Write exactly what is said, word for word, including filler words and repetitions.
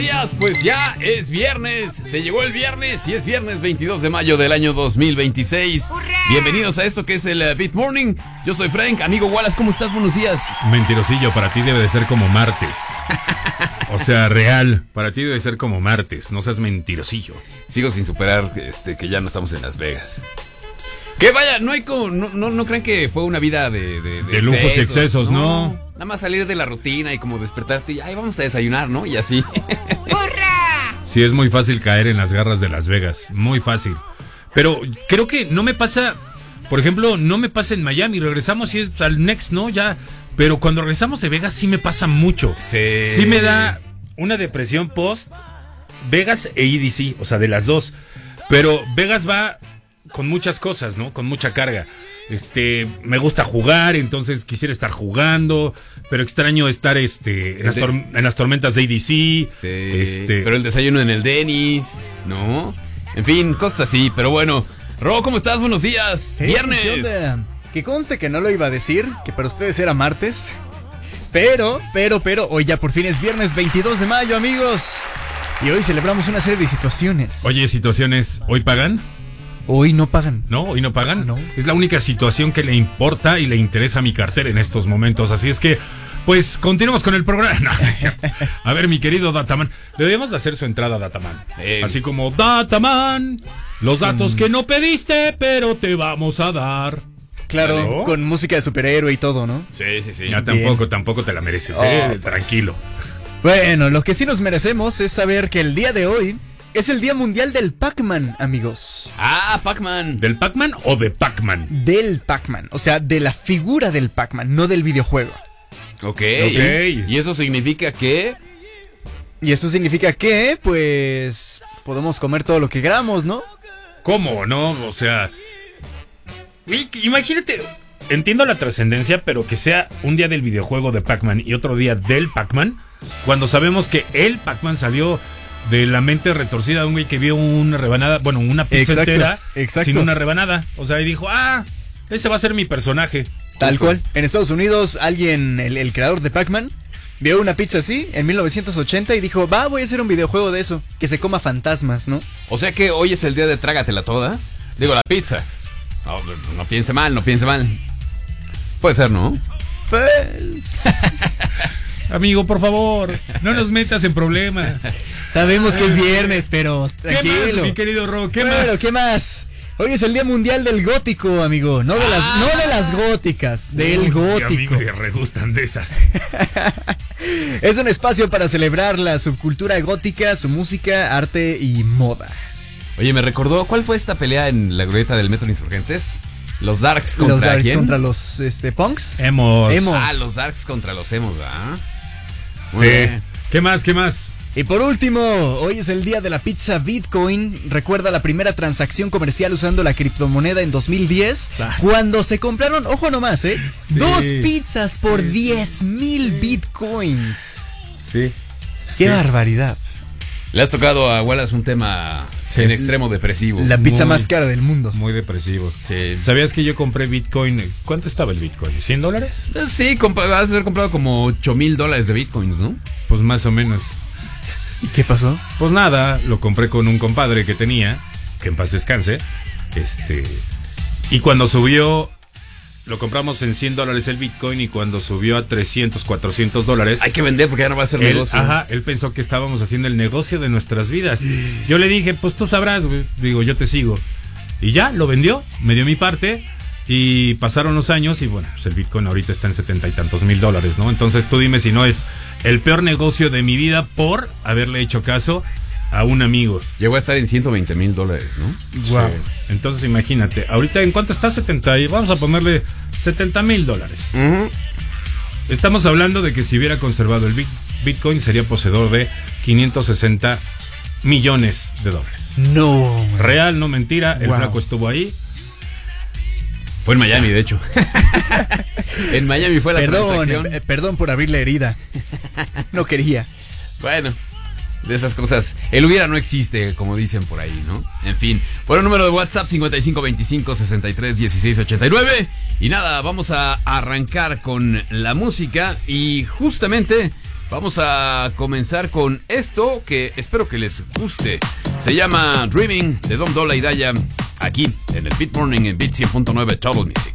días, pues ya es viernes, se llegó el viernes y es viernes veintidós de mayo del año dos mil veintiséis. ¡Hurra! Bienvenidos a esto que es el uh, Beat Morning. Yo soy Frank, amigo Wallace, ¿cómo estás? Buenos días. Mentirosillo, para ti debe de ser como martes. O sea, real, para ti debe ser como martes, no seas mentirosillo. Sigo sin superar este que ya no estamos en Las Vegas. Que vaya, no hay como, no, no, no crean que fue una vida de, de, de, de lujos excesos, y excesos, ¿no? ¿no? Nada más salir de la rutina y como despertarte y ay, vamos a desayunar, ¿no? Y así. ¡Hurra! Sí, es muy fácil caer en las garras de Las Vegas, muy fácil. Pero creo que no me pasa, por ejemplo, no me pasa en Miami, regresamos y es al next, ¿no? Ya, pero cuando regresamos de Vegas sí me pasa mucho. Sí. Sí me da una depresión post Vegas e E D C, o sea, de las dos. Pero Vegas va con muchas cosas, ¿no? Con mucha carga. Este, me gusta jugar, entonces quisiera estar jugando, pero extraño estar este en, las, tor- en las tormentas de E D C. Sí, este... pero el desayuno en el Denny's, ¿no? En fin, cosas así, pero bueno. Ro, ¿cómo estás? Buenos días. Hey, Viernes. ¿qué onda? Que conste que no lo iba a decir, que para ustedes era martes. Pero, pero, pero, hoy ya por fin es viernes veintidós de mayo, amigos. Y hoy celebramos una serie de situaciones. Oye, situaciones, ¿hoy pagan? Hoy no pagan. ¿No? ¿Hoy no pagan? No. Es la única situación que le importa y le interesa a mi cartera en estos momentos. Así es que, pues, continuamos con el programa. No, es cierto. A ver, mi querido Dataman, debemos de hacer su entrada, Dataman. Eh. Así como, Dataman, los datos mm. que no pediste, pero te vamos a dar. Claro, ¿no? Con música de superhéroe y todo, ¿no? Sí, sí, sí. Ya tampoco, tampoco te la mereces, oh, eh. pues. Tranquilo. Bueno, lo que sí nos merecemos es saber que el día de hoy es el Día Mundial del Pac-Man, amigos. Ah, Pac-Man. ¿Del Pac-Man o de Pac-Man? Del Pac-Man, o sea, de la figura del Pac-Man, no del videojuego. Ok. Ok. ¿Y eso significa que? Y eso significa que, pues, podemos comer todo lo que queramos, ¿no? ¿Cómo, no? O sea, imagínate, entiendo la trascendencia, pero que sea un día del videojuego de Pac-Man y otro día del Pac-Man, cuando sabemos que el Pac-Man salió de la mente retorcida de un güey que vio una rebanada, bueno, una pizza exacto, entera exacto. sin una rebanada. O sea, y dijo, ah, ese va a ser mi personaje. Tal cual. En Estados Unidos, alguien, el, el creador de Pac-Man, vio una pizza así en mil novecientos ochenta y dijo, va, voy a hacer un videojuego de eso, que se coma fantasmas, ¿no? O sea que hoy es el día de trágatela toda. Digo, la pizza. No, no piense mal, no piense mal. Puede ser, ¿no? Pues... Amigo, por favor, no nos metas en problemas. Sabemos que es viernes, pero tranquilo. ¿Qué más, mi querido Ro? ¿Qué bueno, más? ¿qué más? Hoy es el Día Mundial del Gótico, amigo. No de las, ah. no de las góticas, del Uy, gótico. a mí me regustan de esas. Es un espacio para celebrar la subcultura gótica, su música, arte y moda. Oye, me recordó, ¿cuál fue esta pelea en la glorieta del Metro Insurgentes? Los Darks contra los dark, quién? Contra los este, punks. Emos. Emos. Ah, los Darks contra los Emos, ¿ah? Sí. ¿Qué más? ¿Qué más? Y por último, hoy es el día de la pizza Bitcoin. Recuerda la primera transacción comercial usando la criptomoneda en dos mil diez, Sas. cuando se compraron, ojo nomás, ¿eh? Sí. Dos pizzas por Sí. diez mil bitcoins. Sí. ¡Qué Sí. barbaridad! Le has tocado a Wallace un tema Sí. en extremo depresivo. La pizza Muy- más cara del mundo. Muy depresivo. Sí. ¿Sabías que yo compré Bitcoin? ¿Cuánto estaba el Bitcoin? ¿cien dólares? Sí, compa- vas a haber comprado como ocho mil dólares de bitcoins, ¿no? Pues más o menos. ¿Y qué pasó? Pues nada, lo compré con un compadre que tenía, que en paz descanse. Este. Y cuando subió, lo compramos en cien dólares el Bitcoin, y cuando subió a trescientos, cuatrocientos dólares. Hay que vender porque ya no va a ser Él, negocio. ajá, él pensó que estábamos haciendo el negocio de nuestras vidas. Yo le dije, pues tú sabrás, güey. Digo, yo te sigo. Y ya, lo vendió, me dio mi parte. Y pasaron los años y bueno, pues el Bitcoin ahorita está en setenta y tantos mil dólares, ¿no? Entonces tú dime si no es el peor negocio de mi vida por haberle hecho caso a un amigo. Llegó a estar en ciento veinte mil dólares, ¿no? Wow. Sí. Entonces imagínate, ahorita en cuánto está setenta y vamos a ponerle setenta mil dólares. Uh-huh. Estamos hablando de que si hubiera conservado el Bitcoin sería poseedor de quinientos sesenta millones de dólares. No. Real, no mentira, el Wow. flaco estuvo ahí. Fue en Miami, de hecho. En Miami fue la Perdón, transacción. eh, perdón por abrir la herida. No quería. Bueno, de esas cosas. El hubiera no existe, como dicen por ahí, ¿no? En fin. Por el número de WhatsApp cincuenta y cinco veinticinco sesenta y tres dieciséis ochenta y nueve. Y nada, vamos a arrancar con la música. Y justamente Vamos a comenzar con esto que espero que les guste. Se llama Dreaming de Dom Dolla y Daya, aquí en el Beat Morning en Beat cien punto nueve Total Music.